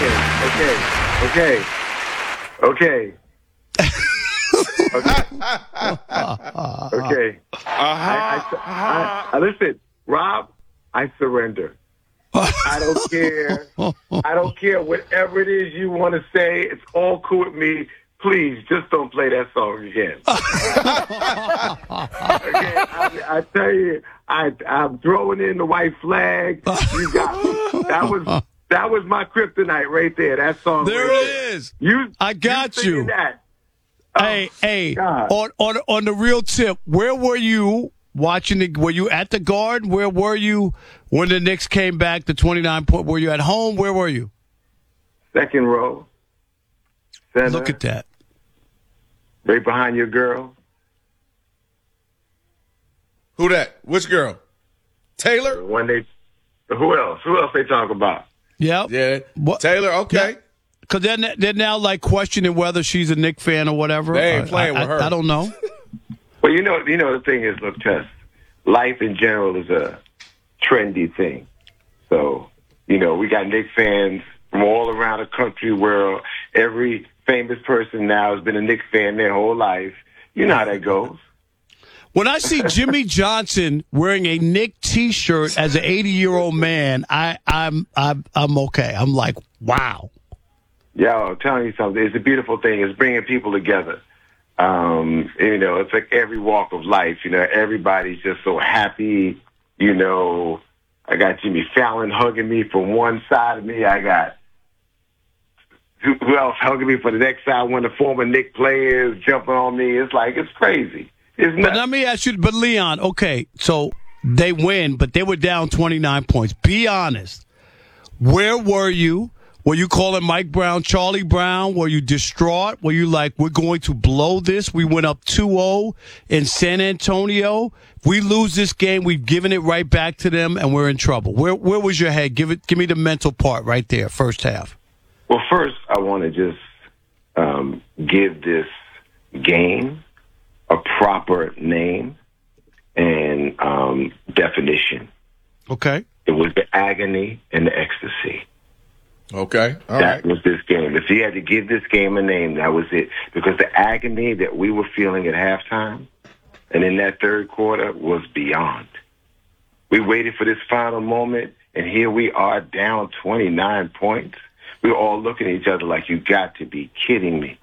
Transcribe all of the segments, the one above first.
Okay. Listen, Rob, I surrender. I don't care. I don't care whatever it is you want to say. It's all cool with me. Please, just don't play that song again. Okay, I tell you, I'm throwing in the white flag. You got that was my kryptonite right there. That song. There right it is. I got you. That. Hey, on the real tip, where were you watching it? Were you at the Garden? Where were you when the Knicks came back to 29 points? Were you at home? Where were you? Second row. Center, look at that. Right behind your girl. Who that? Which girl? Taylor? Who else? Who else they talk about? Yep. Yeah. Taylor, okay. Because they're now like questioning whether she's a Knicks fan or whatever. They ain't playing with her. I don't know. Well, you know the thing is, look, Tess, life in general is a trendy thing. So, we got Knicks fans from all around the country where every famous person now has been a Knicks fan their whole life. You know how that goes. When I see Jimmy Johnson wearing a Knick T-shirt as an 80-year-old man, I'm okay. I'm like, wow. Yeah, I'm telling you something. It's a beautiful thing. It's bringing people together. It's like every walk of life. Everybody's just so happy. I got Jimmy Fallon hugging me from one side of me. I got who else hugging me from the next side? One of the former Knicks players jumping on me. It's like, it's crazy. It's nuts. But let me ask you, Leon, okay, so they win, but they were down 29 points. Be honest. Where were you? Were you calling Mike Brown Charlie Brown? Were you distraught? Were you like, we're going to blow this? We went up 2-0 in San Antonio. If we lose this game, we've given it right back to them, and we're in trouble. Where was your head? Give me the mental part right there, first half. Well, first, I want to just give this game a proper name and definition. Okay. It was the agony and the ecstasy. Okay. That was this game. If you had to give this game a name, that was it. Because the agony that we were feeling at halftime and in that third quarter was beyond. We waited for this final moment, and here we are down 29 points. We were all looking at each other like, you got to be kidding me.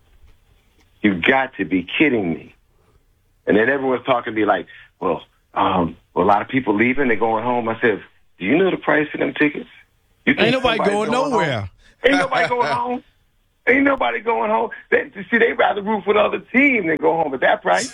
You got to be kidding me. And then everyone's talking to me like, well, a lot of people leaving, they're going home. I said, do you know the price of them tickets? Ain't nobody going nowhere. Home? Ain't nobody going home. Ain't nobody going home. They'd rather root for the other team than go home at that price.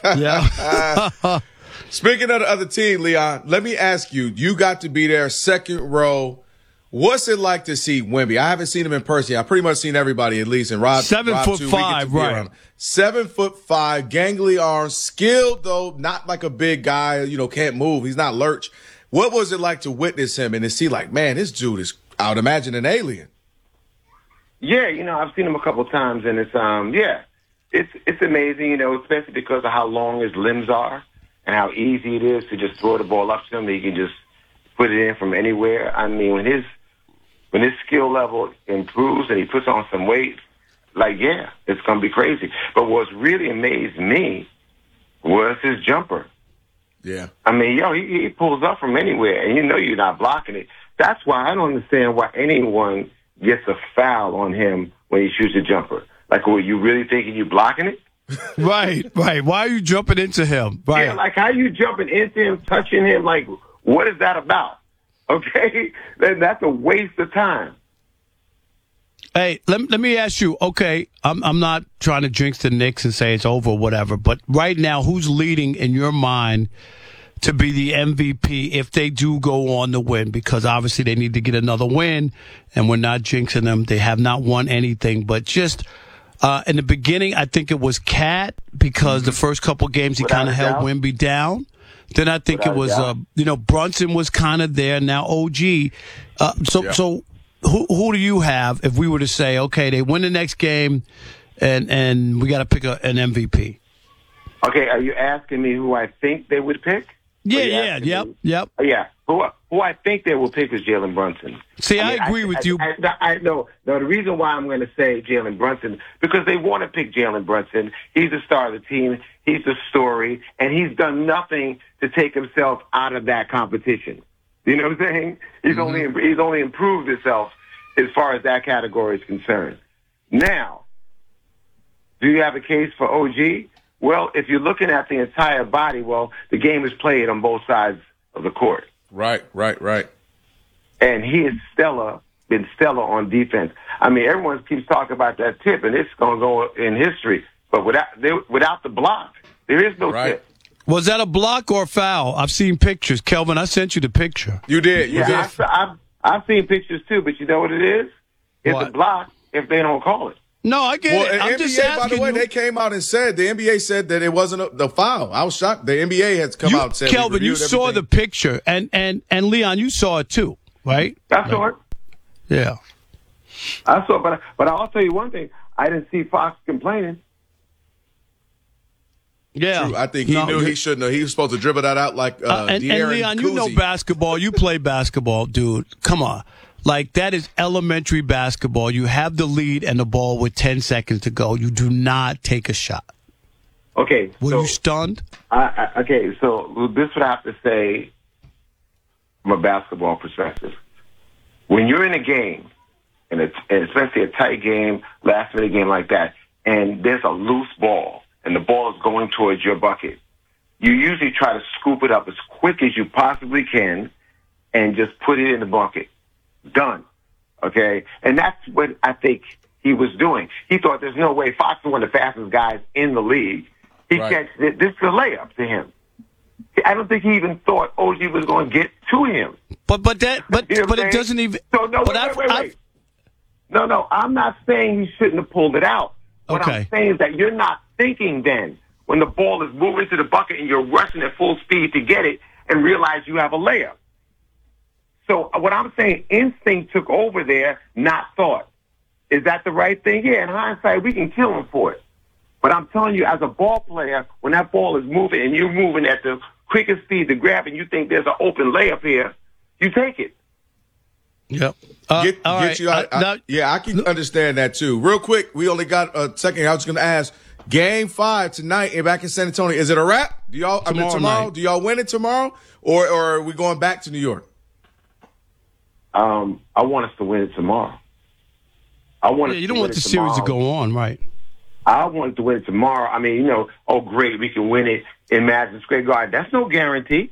Yeah. Speaking of the other team, Leon, let me ask you, you got to be there second row. What's it like to see Wemby? I haven't seen him in person. I've pretty much seen everybody at least. And Rob, 7'5", right? 7'5", gangly arms, skilled though, not like a big guy, can't move. He's not lurch. What was it like to witness him and to see like, man, this dude is, I would imagine, an alien? Yeah, I've seen him a couple times, and it's amazing, especially because of how long his limbs are and how easy it is to just throw the ball up to him. He can just put it in from anywhere. I mean, when his skill level improves and he puts on some weight, it's going to be crazy. But what's really amazed me was his jumper. Yeah. I mean, he pulls up from anywhere, and you're not blocking it. That's why I don't understand why anyone gets a foul on him when he shoots a jumper. Like, were you really thinking you're blocking it? Right. Why are you jumping into him? Right. Yeah, like, how you jumping into him, touching him? Like, what is that about? Okay? Then that's a waste of time. Hey, let me ask you, okay, I'm not trying to jinx the Knicks and say it's over or whatever, but right now, who's leading in your mind to be the MVP if they do go on to win? Because obviously they need to get another win, and we're not jinxing them. They have not won anything, but just in the beginning, I think it was Cat because the first couple games he kind of held Wemby down. Then I think it was, Brunson was kind of there. Now OG. So who do you have if we were to say, okay, they win the next game and we got to pick an MVP? Okay, are you asking me who I think they would pick? Yeah, yep. Yeah. Who who I think they will pick is Jalen Brunson. See, I agree with you. No, the reason why I'm going to say Jalen Brunson, because they want to pick Jalen Brunson. He's the star of the team. He's the story, and he's done nothing to take himself out of that competition. You know what I'm saying? He's only improved himself as far as that category is concerned. Now, do you have a case for OG? Well, if you're looking at the entire body, well, the game is played on both sides of the court. Right. And he is been stellar on defense. I mean, everyone keeps talking about that tip, and it's going to go in history. But without the block, there is no tip. Was that a block or a foul? I've seen pictures. Kelvin, I sent you the picture. You did. I've seen pictures too, but you know what it is? It's a block if they don't call it. No, I get it. I'm NBA, just asking. by the way, they came out and said, the NBA said that it wasn't the foul. I was shocked. The NBA has come out and said, Kelvin, you saw the picture, and Leon, you saw it too, right? I saw it. Yeah. I saw it, but I'll tell you one thing. I didn't see Fox complaining. Yeah. True. I think he knew he shouldn't have. He was supposed to dribble that out like and Leon, you know basketball. You play basketball, dude. Come on. Like, that is elementary basketball. You have the lead and the ball with 10 seconds to go. You do not take a shot. Okay. Were you stunned? Okay, so this is what I have to say from a basketball perspective. When you're in a game, and especially a tight game, last-minute game like that, and there's a loose ball, and the ball is going towards your bucket, you usually try to scoop it up as quick as you possibly can and just put it in the bucket. Done. Okay? And that's what I think he was doing. He thought there's no way Fox is one of the fastest guys in the league. He catches it. This is a layup to him. I don't think he even thought OG was going to get to him. But it doesn't even. So no, wait. No, I'm not saying he shouldn't have pulled it out. What I'm saying is that you're not thinking then when the ball is moving to the bucket and you're rushing at full speed to get it and realize you have a layup. So what I'm saying, instinct took over there, not thought. Is that the right thing? Yeah, in hindsight, we can kill him for it. But I'm telling you, as a ball player, when that ball is moving and you're moving at the quickest speed to grab and you think there's an open layup here, you take it. Yep. I can understand that too. Real quick, we only got a second. I was going to ask, Game 5 tonight back in San Antonio, is it a wrap? Tomorrow? Do y'all win it tomorrow, or are we going back to New York? I want us to win it tomorrow. You don't want the series to go on, right? I want to win it tomorrow. I mean, great, we can win it in Madison Square Garden. That's no guarantee.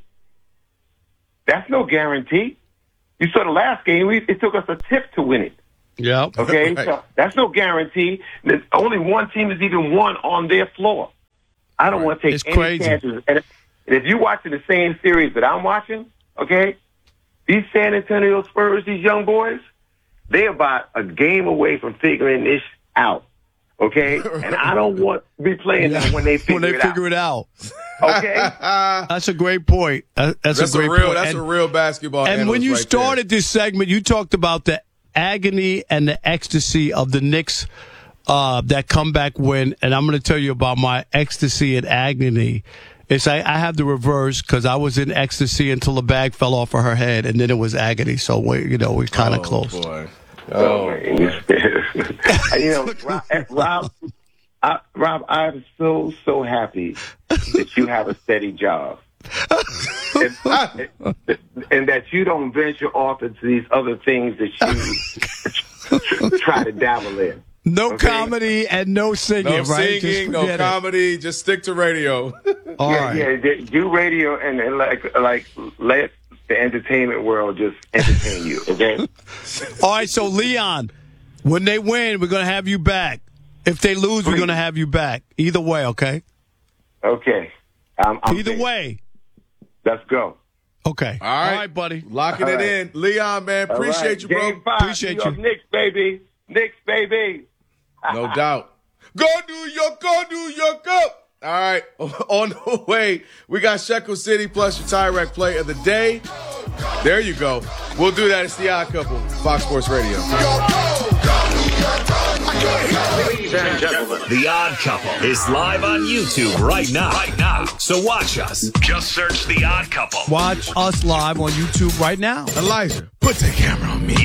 You saw the last game, it took us a tip to win it. Yeah. Okay, right. So that's no guarantee. There's only one team that's even won on their floor. I don't want to take any chances. And if you're watching the same series that I'm watching, okay, these San Antonio Spurs, these young boys, they're about a game away from figuring this out. Okay? And I don't want to be playing them when they figure it out. Okay? That's a great point. That's a great point. That's a real basketball. And when you started this segment, you talked about the agony and the ecstasy of the Knicks that comeback win. And I'm going to tell you about my ecstasy and agony. I have the reverse because I was in ecstasy until the bag fell off of her head, and then it was agony. So we're kind of close. Boy. Rob, I'm so happy that you have a steady job, and that you don't venture off into these other things that you try to dabble in. No comedy and no singing, no right? Singing, no comedy. Just stick to radio. All right. Yeah, do radio and like let the entertainment world just entertain you, okay? All right, so Leon, when they win, we're going to have you back. If they lose, we're going to have you back. Either way, okay? Okay. Either way. Let's go. Okay. All right, buddy. Locking it in. Leon, man, appreciate you, bro. Game 5, appreciate New York you. Knicks, baby. Knicks, baby. No doubt. Go New York, up. All right, on the way, we got Shekel City plus your Tyrek play of the day. There you go. We'll do that. It's the Odd Couple, Fox Sports Radio. Ladies and gentlemen, The Odd Couple is live on YouTube right now. So watch us. Just search The Odd Couple. Watch us live on YouTube right now. Elijah, put the camera on me.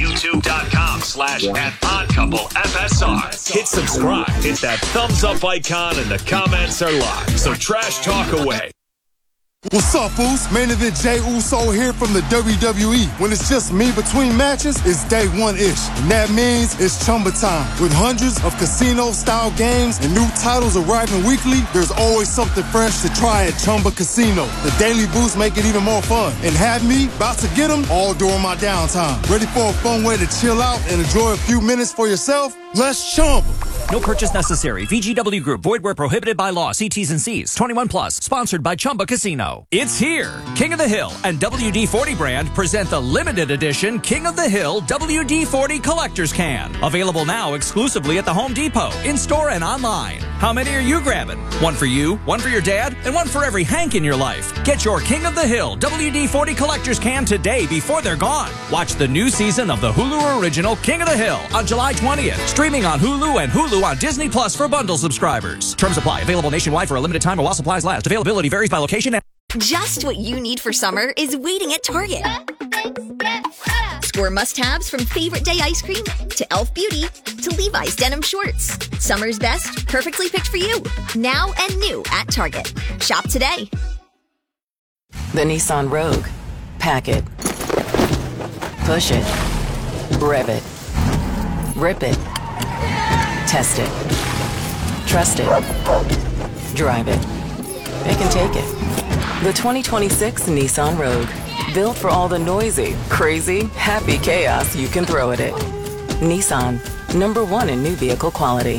YouTube.com/@oddcouplefsr. Hit subscribe. Hit that thumbs up icon and the comments are live. So trash talk away. What's up, fools? Main event Jey Uso here from the WWE. When it's just me between matches, it's day one-ish. And that means it's Chumba time. With hundreds of casino-style games and new titles arriving weekly, there's always something fresh to try at Chumba Casino. The daily boosts make it even more fun. And have me about to get them all during my downtime. Ready for a fun way to chill out and enjoy a few minutes for yourself? Let's Chumba. No purchase necessary. VGW Group. Void where prohibited by law. See T's and C's. 21 plus. Sponsored by Chumba Casino. It's here. King of the Hill and WD-40 brand present the limited edition King of the Hill WD-40 Collector's Can. Available now exclusively at the Home Depot, in-store and online. How many are you grabbing? One for you, one for your dad, and one for every Hank in your life. Get your King of the Hill WD-40 Collector's Can today before they're gone. Watch the new season of the Hulu original King of the Hill on July 20th. Streaming on Hulu and Hulu on Disney Plus for bundle subscribers. Terms apply. Available nationwide for a limited time or while supplies last. Availability varies by location. Just what you need for summer is waiting at Target. Score must-haves from Favorite Day ice cream to Elf Beauty to Levi's denim shorts. Summer's best, perfectly picked for you. Now and new at Target. Shop today. The Nissan Rogue. Pack it. Push it. Rev it. Rip it. Test it. Trust it. Drive it. It can take it. The 2026 Nissan Rogue. Built for all the noisy, crazy, happy chaos you can throw at it. Nissan. #1 in new vehicle quality.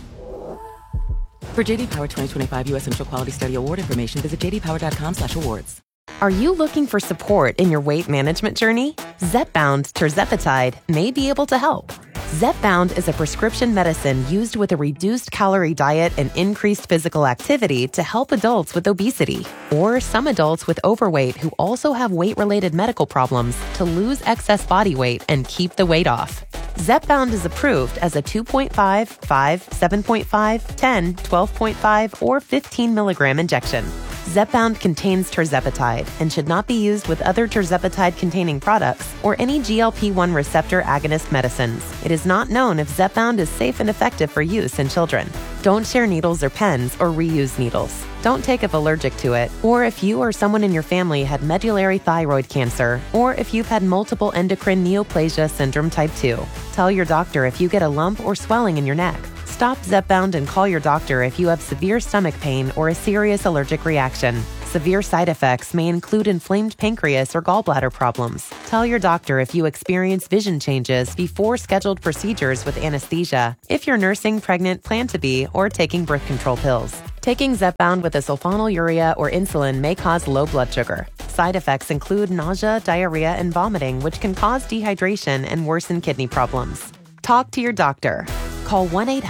For JD Power 2025 U.S. Central Quality Study Award information, visit jdpower.com/awards. Are you looking for support in your weight management journey? Zepbound tirzepatide may be able to help. Zepbound is a prescription medicine used with a reduced calorie diet and increased physical activity to help adults with obesity or some adults with overweight who also have weight-related medical problems to lose excess body weight and keep the weight off. Zepbound is approved as a 2.5, 5, 7.5, 10, 12.5, or 15 milligram injection. Zepbound contains tirzepatide and should not be used with other tirzepatide-containing products or any GLP-1 receptor agonist medicines. It is not known if Zepbound is safe and effective for use in children. Don't share needles or pens or reuse needles. Don't take if allergic to it, or if you or someone in your family had medullary thyroid cancer, or if you've had multiple endocrine neoplasia syndrome type 2. Tell your doctor if you get a lump or swelling in your neck. Stop Zepbound and call your doctor if you have severe stomach pain or a serious allergic reaction. Severe side effects may include inflamed pancreas or gallbladder problems. Tell your doctor if you experience vision changes before scheduled procedures with anesthesia, if you're nursing, pregnant, plan to be, or taking birth control pills. Taking Zepbound with a sulfonylurea or insulin may cause low blood sugar. Side effects include nausea, diarrhea, and vomiting, which can cause dehydration and worsen kidney problems. Talk to your doctor. Call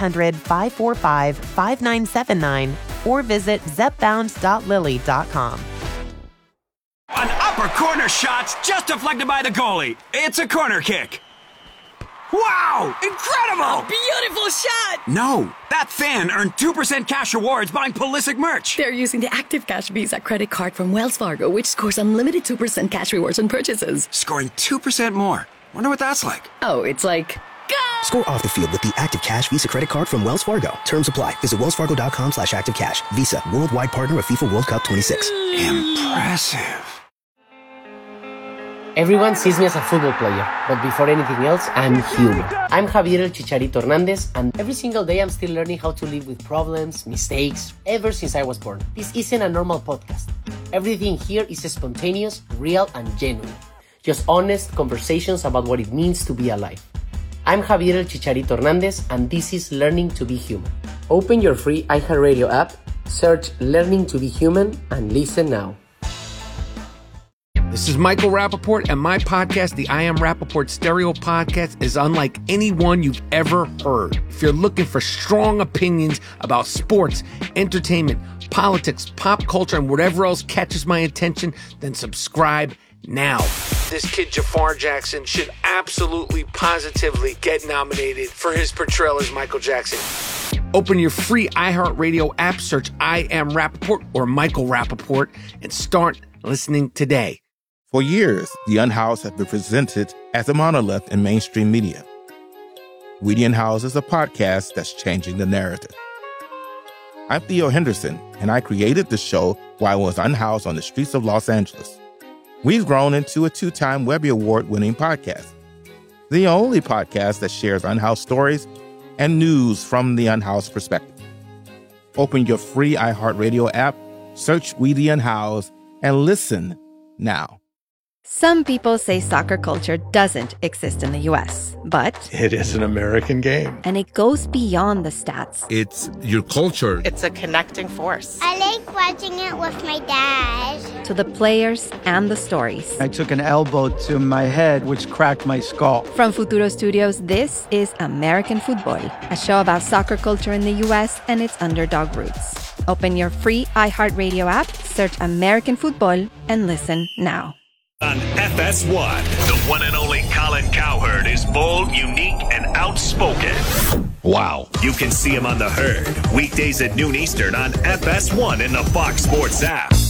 1-800-545-5979 or visit zepbound.lily.com. An upper corner shot's just deflected by the goalie. It's a corner kick. Wow! Incredible! A beautiful shot! No, that fan earned 2% cash rewards buying Pulisic merch. They're using the Active Cash Visa credit card from Wells Fargo, which scores unlimited 2% cash rewards on purchases. Scoring 2% more. Wonder what that's like. Oh, it's like... Go! Score off the field with the Active Cash Visa credit card from Wells Fargo. Terms apply. Visit wellsfargo.com/activecash. Visa, worldwide partner of FIFA World Cup 26. Impressive. Everyone sees me as a football player, but before anything else, I'm human. I'm Javier El Chicharito Hernandez, and every single day I'm still learning how to live with problems, mistakes, ever since I was born. This isn't a normal podcast. Everything here is spontaneous, real, and genuine. Just honest conversations about what it means to be alive. I'm Javier El Chicharito Hernandez, and this is Learning to be Human. Open your free iHeartRadio app, search Learning to be Human, and listen now. This is Michael Rappaport, and my podcast, the I Am Rappaport Stereo Podcast, is unlike any one you've ever heard. If you're looking for strong opinions about sports, entertainment, politics, pop culture, and whatever else catches my attention, then subscribe now. this kid Jafar Jackson should absolutely, positively get nominated for his portrayal as Michael Jackson. Open your free iHeartRadio app, search I Am Rappaport or Michael Rappaport, and start listening today. For years, The Unhoused have been presented as a monolith in mainstream media. We the Unhoused is a podcast that's changing the narrative. I'm Theo Henderson, and I created the show while I was unhoused on the streets of Los Angeles. We've grown into a 2-time Webby Award-winning podcast, the only podcast that shares unhoused stories and news from the unhoused perspective. Open your free iHeartRadio app, search We the Unhoused, and listen now. Some people say soccer culture doesn't exist in the U.S., but it is an American game. And it goes beyond the stats. It's your culture. It's a connecting force. I like watching it with my dad. To the players and the stories. I took an elbow to my head, which cracked my skull. From Futuro Studios, this is American Football, a show about soccer culture in the U.S. and its underdog roots. Open your free iHeartRadio app, search American Football, and listen now. On FS1, the one and only Colin Cowherd is bold, unique, and outspoken. Wow. You can see him on The Herd, weekdays at noon Eastern on FS1 in the Fox Sports app.